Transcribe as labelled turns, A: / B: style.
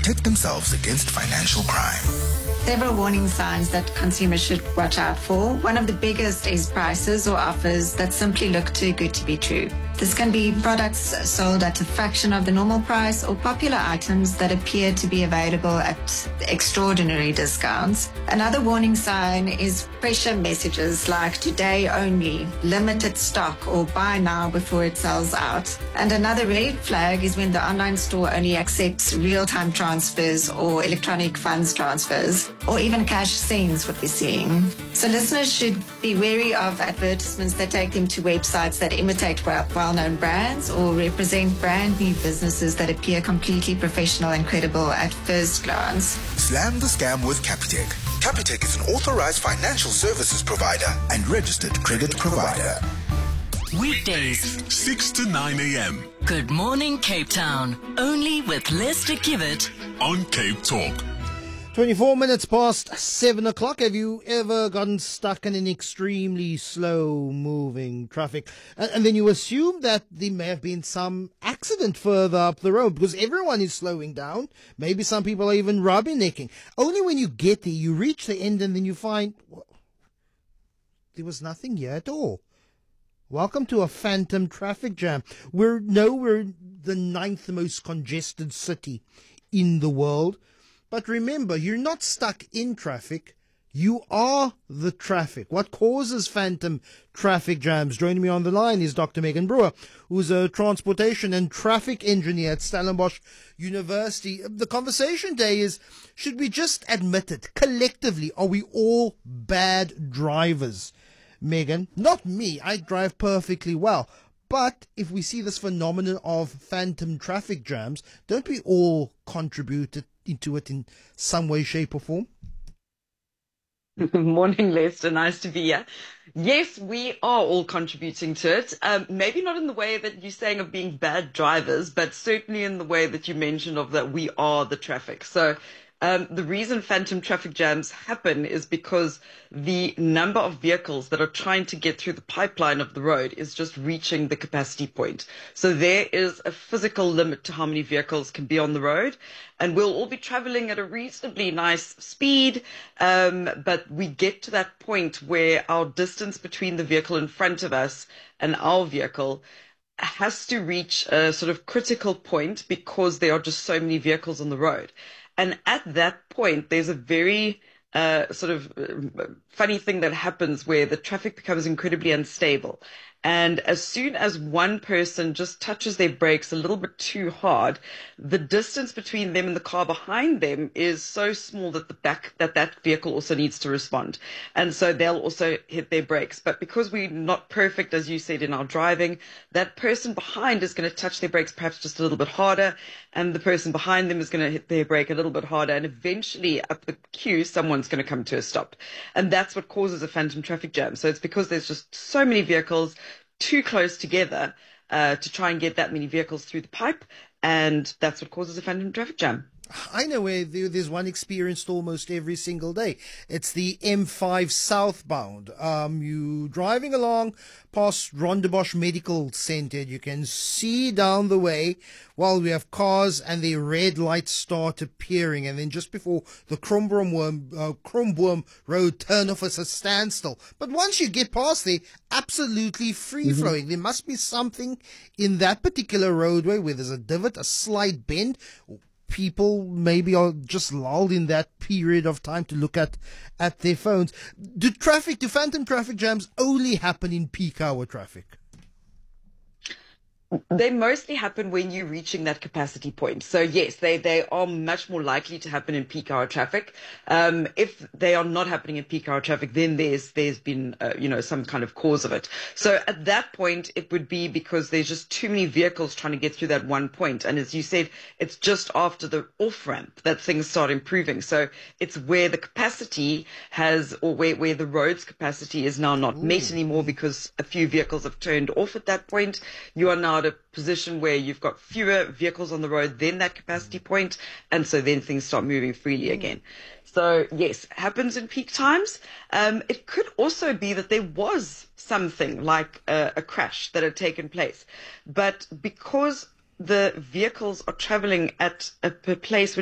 A: protect themselves against financial crime.
B: Several warning signs that consumers should watch out for. One of the biggest is prices or offers that simply look too good to be true. This can be products sold at a fraction of the normal price or popular items that appear to be available at extraordinary discounts. Another warning sign is pressure messages like today only, limited stock, or buy now before it sells out. And another red flag is when the online store only accepts real-time transfers or electronic funds transfers, or even cash sends, what we're seeing. So listeners should be wary of advertisements that take them to websites that imitate well-known brands or represent brand new businesses that appear completely professional and credible at first glance.
A: Slam the scam with Capitec. Capitec is an authorized financial services provider and registered credit provider.
C: Weekdays,
D: 6 to 9 a.m.
C: Good Morning Cape Town. Only with Lester Kibbet
D: on Cape Talk.
E: 24 minutes past 7 o'clock. Have you ever gotten stuck in an extremely slow-moving traffic? And then you assume that there may have been some accident further up the road because everyone is slowing down. Maybe some people are even rubbernecking. Only when you get there, you reach the end and then you find there was nothing here at all. Welcome to a phantom traffic jam. We're the 9th most congested city in the world. But remember, you're not stuck in traffic. You are the traffic. What causes phantom traffic jams? Joining me on the line is Dr. Megan Brewer, who's a transportation and traffic engineer at Stellenbosch University. The conversation today is, should we just admit it collectively? Are we all bad drivers? Megan, not me. I drive perfectly well. But if we see this phenomenon of phantom traffic jams, don't we all contribute into it in some way, shape or form?
F: Morning, Lester. Nice to be here. Yes, we are all contributing to it. Maybe not in the way that you're saying of being bad drivers, but certainly in the way that you mentioned of that we are the traffic. So the reason phantom traffic jams happen is because the number of vehicles that are trying to get through the pipeline of the road is just reaching the capacity point. So there is a physical limit to how many vehicles can be on the road. And we'll all be traveling at a reasonably nice speed, but we get to that point where our distance between the vehicle in front of us and our vehicle has to reach a sort of critical point because there are just so many vehicles on the road. And at that point, there's a very funny thing that happens where the traffic becomes incredibly unstable. And as soon as one person just touches their brakes a little bit too hard, the distance between them and the car behind them is so small that that vehicle also needs to respond. And so they'll also hit their brakes. But because we're not perfect, as you said, in our driving, that person behind is going to touch their brakes perhaps just a little bit harder, and the person behind them is going to hit their brake a little bit harder, and eventually up the queue, someone's going to come to a stop. And that's what causes a phantom traffic jam. So it's because there's just so many vehicles too close together to try and get that many vehicles through the pipe, and that's what causes a phantom traffic jam.
E: I know where there's one experienced almost every single day. It's the M5 southbound. You driving along past Rondebosch Medical Center, you can see down the way while we have cars and the red lights start appearing, and then just before the Kromboom Road turnoff is a standstill. But once you get past there, absolutely free-flowing. There must be something in that particular roadway where there's a divot, a slight bend. People maybe are just lulled in that period of time to look at their phones. Do phantom traffic jams only happen in peak hour traffic?
F: They mostly happen when you're reaching that capacity point. So yes, they are much more likely to happen in peak hour traffic. If they are not happening in peak hour traffic, then there's been some kind of cause of it. So at that point, it would be because there's just too many vehicles trying to get through that one point. And as you said, it's just after the off ramp that things start improving. So it's where the capacity where the road's capacity is now not met anymore because a few vehicles have turned off at that point. You are now at a position where you've got fewer vehicles on the road than that capacity point, and so then things start moving freely again. So yes, happens in peak times. It could also be that there was something like a crash that had taken place, but because the vehicles are traveling at a place